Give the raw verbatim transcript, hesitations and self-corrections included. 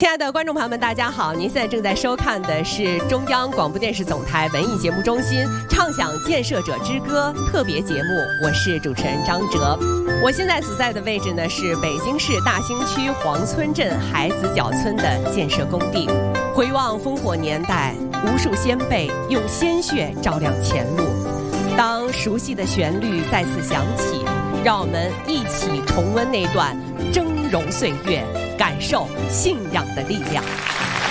亲爱的观众朋友们，大家好！您现在正在收看的是中央广播电视总台文艺节目中心《畅享建设者之歌》特别节目，我是主持人张哲。我现在所在的位置呢是北京市大兴区黄村镇海子角村的建设工地。回望烽火年代，无数先辈用鲜血照亮前路。当熟悉的旋律再次响起，让我们一起重温那段峥嵘岁月，感受信仰的力量。